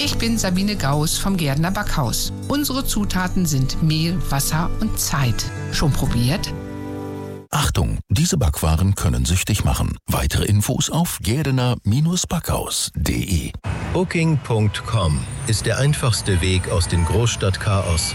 Ich bin Sabine Gauss vom Gärtner Backhaus. Unsere Zutaten sind Mehl, Wasser und Zeit. Schon probiert? Achtung, diese Backwaren können süchtig machen. Weitere Infos auf gärdener-backhaus.de. Booking.com ist der einfachste Weg aus dem Großstadtchaos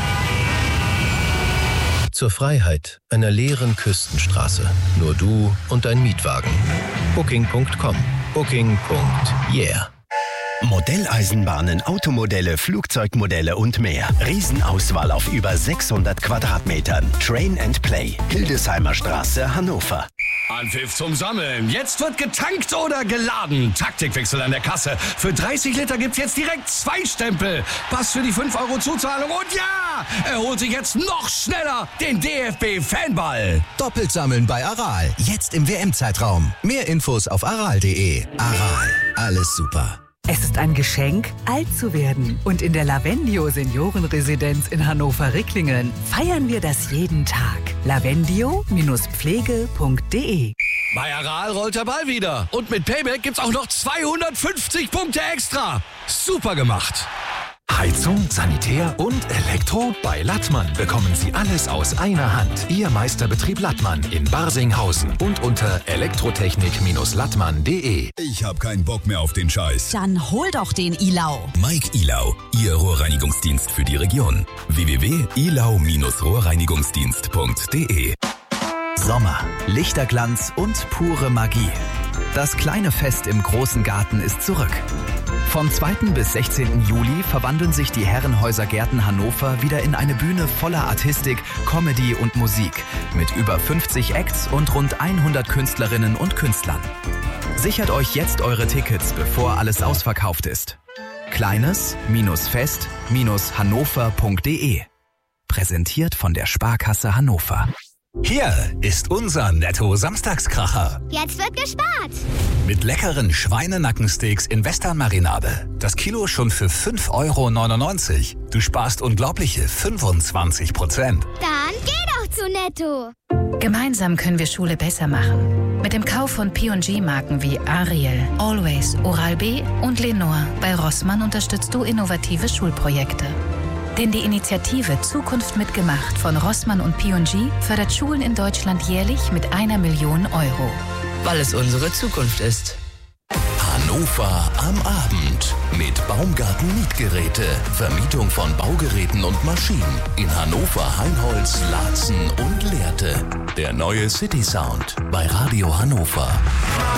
zur Freiheit einer leeren Küstenstraße. Nur du und dein Mietwagen. Booking.com. Booking.yeah. Modelleisenbahnen, Automodelle, Flugzeugmodelle und mehr. Riesenauswahl auf über 600 Quadratmetern. Train and Play. Hildesheimer Straße, Hannover. Anpfiff zum Sammeln. Jetzt wird getankt oder geladen. Taktikwechsel an der Kasse. Für 30 Liter gibt's jetzt direkt 2 Stempel. Pass für die 5 € Zuzahlung. Und ja, er holt sich jetzt noch schneller den DFB-Fanball. Doppelt sammeln bei Aral. Jetzt im WM-Zeitraum. Mehr Infos auf aral.de. Aral. Alles super. Es ist ein Geschenk, alt zu werden. Und in der Lavendio Seniorenresidenz in Hannover-Ricklingen feiern wir das jeden Tag. lavendio-pflege.de. Bei Aral rollt der Ball wieder. Und mit Payback gibt's auch noch 250 Punkte extra. Super gemacht. Heizung, Sanitär und Elektro? Bei Lattmann bekommen Sie alles aus einer Hand. Ihr Meisterbetrieb Lattmann in Barsinghausen und unter elektrotechnik-lattmann.de. Ich hab keinen Bock mehr auf den Scheiß. Dann hol doch den Ilau. Mike Ilau, Ihr Rohrreinigungsdienst für die Region. www.ilau-rohrreinigungsdienst.de. Sommer, Lichterglanz und pure Magie. Das kleine Fest im großen Garten ist zurück. Vom 2. bis 16. Juli verwandeln sich die Herrenhäuser Gärten Hannover wieder in eine Bühne voller Artistik, Comedy und Musik mit über 50 Acts und rund 100 Künstlerinnen und Künstlern. Sichert euch jetzt eure Tickets, bevor alles ausverkauft ist. Kleines-fest-hannover.de. Präsentiert von der Sparkasse Hannover. Hier ist unser Netto-Samstagskracher. Jetzt wird gespart. Mit leckeren Schweinenackensteaks in Westernmarinade. Das Kilo schon für 5,99 €. Du sparst unglaubliche 25%. Dann geh doch zu Netto. Gemeinsam können wir Schule besser machen. Mit dem Kauf von P&G-Marken wie Ariel, Always, Oral-B und Lenore bei Rossmann unterstützt du innovative Schulprojekte. Denn die Initiative Zukunft mitgemacht von Rossmann und P&G fördert Schulen in Deutschland jährlich mit 1 Million €. Weil es unsere Zukunft ist. Hannover am Abend mit Baumgarten Mietgeräte. Vermietung von Baugeräten und Maschinen in Hannover, Heinholz, Laatzen und Lehrte. Der neue City Sound bei Radio Hannover.